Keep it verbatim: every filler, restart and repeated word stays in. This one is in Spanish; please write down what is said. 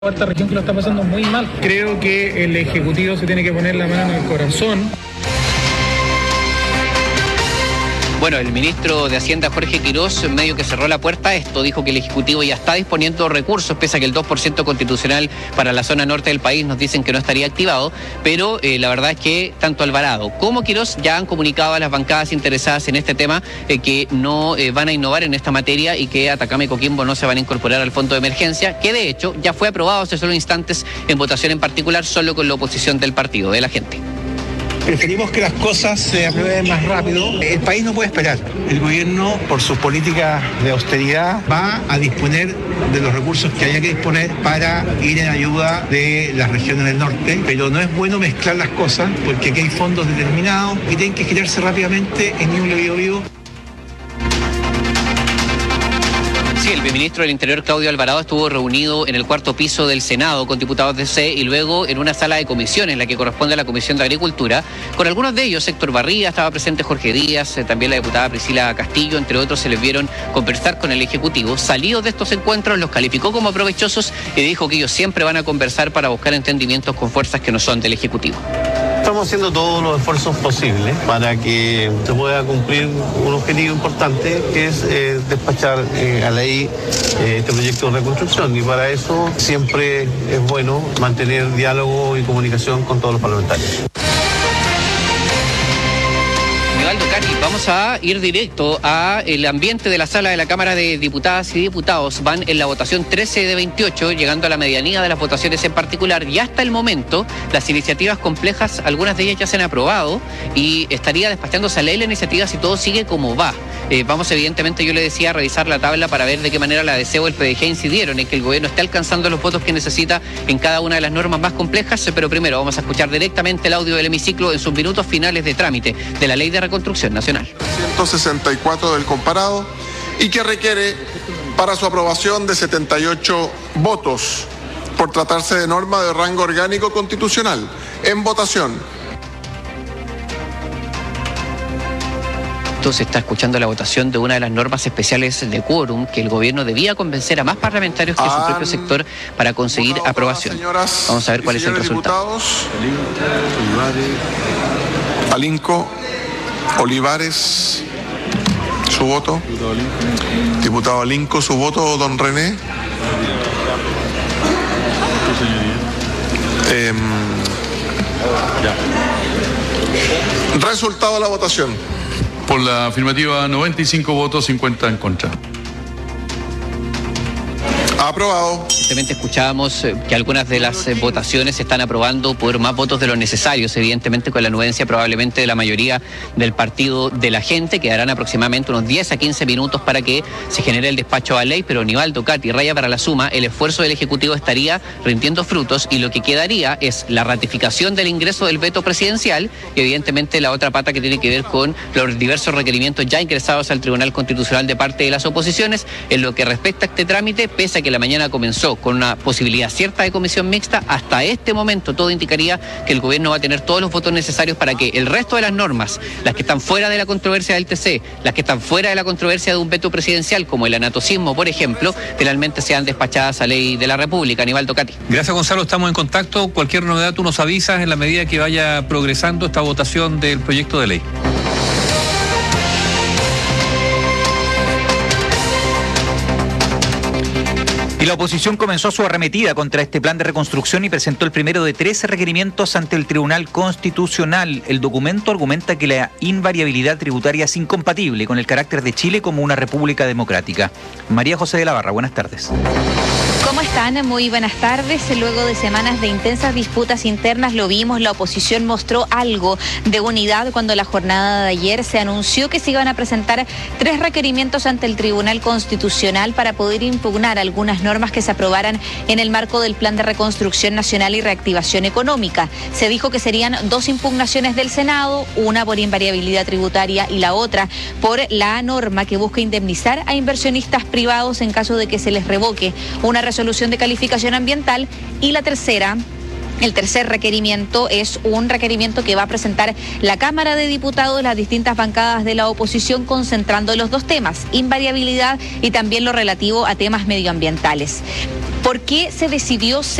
Cuarta región que lo está pasando muy mal. Creo que el Ejecutivo se tiene que poner la mano en el corazón. Bueno, el ministro de Hacienda, Jorge Quirós, medio que cerró la puerta a esto, dijo que el Ejecutivo ya está disponiendo recursos, pese a que el dos por ciento constitucional para la zona norte del país nos dicen que no estaría activado, pero eh, la verdad es que tanto Alvarado como Quirós ya han comunicado a las bancadas interesadas en este tema eh, que no eh, van a innovar en esta materia y que Atacama y Coquimbo no se van a incorporar al fondo de emergencia, que de hecho ya fue aprobado hace solo instantes en votación en particular, solo con la oposición del partido, de la gente. Preferimos que las cosas se aprueben más rápido. El país no puede esperar. El gobierno, por sus políticas de austeridad, va a disponer de los recursos que haya que disponer para ir en ayuda de las regiones del norte. Pero no es bueno mezclar las cosas porque aquí hay fondos determinados y tienen que girarse rápidamente en Ñuble, Biobío. Sí, el ministro del Interior, Claudio Alvarado, estuvo reunido en el cuarto piso del Senado con diputados de C y luego en una sala de comisiones, la que corresponde a la Comisión de Agricultura. Con algunos de ellos, Héctor Barría, estaba presente Jorge Díaz, también la diputada Priscila Castillo, entre otros, se les vieron conversar con el Ejecutivo. Salidos de estos encuentros, los calificó como provechosos y dijo que ellos siempre van a conversar para buscar entendimientos con fuerzas que no son del Ejecutivo. Estamos haciendo todos los esfuerzos posibles para que se pueda cumplir un objetivo importante, que es eh, despachar eh, a ley eh, este proyecto de reconstrucción. Y para eso siempre es bueno mantener diálogo y comunicación con todos los parlamentarios. Vamos a ir directo al ambiente de la sala de la Cámara de Diputadas y Diputados. Van en la votación trece de veintiocho, llegando a la medianía de las votaciones en particular. Y hasta el momento, las iniciativas complejas, algunas de ellas ya se han aprobado y estaría despachándose a ley la iniciativa si todo sigue como va. Eh, vamos, evidentemente, yo le decía, a revisar la tabla para ver de qué manera la D C o el P D G incidieron en que el gobierno esté alcanzando los votos que necesita en cada una de las normas más complejas. Pero primero vamos a escuchar directamente el audio del hemiciclo en sus minutos finales de trámite de la Ley de Reconstrucción Nacional. ciento sesenta y cuatro del comparado y que requiere para su aprobación de setenta y ocho votos por tratarse de norma de rango orgánico constitucional. En votación. Se está escuchando la votación de una de las normas especiales de quórum que el gobierno debía convencer a más parlamentarios que su propio sector para conseguir aprobación. Vamos a ver cuál es el resultado. Alinco, Olivares, su voto. Diputado Alinco, su voto. Don René. Eh, resultado de la votación. Por la afirmativa, noventa y cinco votos, cincuenta en contra. Aprobado. Recientemente escuchábamos que algunas de las votaciones se están aprobando por más votos de los necesarios, evidentemente con la anuencia probablemente de la mayoría del partido de la gente. Quedarán aproximadamente unos diez a quince minutos para que se genere el despacho a ley, pero Nivaldo, Katy, raya para la suma, el esfuerzo del Ejecutivo estaría rindiendo frutos y lo que quedaría es la ratificación del ingreso del veto presidencial y evidentemente la otra pata que tiene que ver con los diversos requerimientos ya ingresados al Tribunal Constitucional de parte de las oposiciones. En lo que respecta a este trámite, pese a que la mañana comenzó con una posibilidad cierta de comisión mixta, hasta este momento todo indicaría que el gobierno va a tener todos los votos necesarios para que el resto de las normas, las que están fuera de la controversia del T C, las que están fuera de la controversia de un veto presidencial, como el anatocismo, por ejemplo, finalmente sean despachadas a ley de la República. Aníbal Katy. Gracias, Gonzalo, estamos en contacto. Cualquier novedad tú nos avisas en la medida que vaya progresando esta votación del proyecto de ley. Y la oposición comenzó su arremetida contra este plan de reconstrucción y presentó el primero de trece requerimientos ante el Tribunal Constitucional. El documento argumenta que la invariabilidad tributaria es incompatible con el carácter de Chile como una república democrática. María José de la Barra, buenas tardes. ¿Cómo están? Muy buenas tardes. Luego de semanas de intensas disputas internas, lo vimos, la oposición mostró algo de unidad cuando la jornada de ayer se anunció que se iban a presentar tres requerimientos ante el Tribunal Constitucional para poder impugnar algunas normas que se aprobaran en el marco del Plan de Reconstrucción Nacional y Reactivación Económica. Se dijo que serían dos impugnaciones del Senado, una por invariabilidad tributaria y la otra por la norma que busca indemnizar a inversionistas privados en caso de que se les revoque una resolución de calificación ambiental, y la tercera El tercer requerimiento es un requerimiento que va a presentar la Cámara de Diputados, las distintas bancadas de la oposición, concentrando los dos temas, invariabilidad y también lo relativo a temas medioambientales. Por ¿Por qué se decidió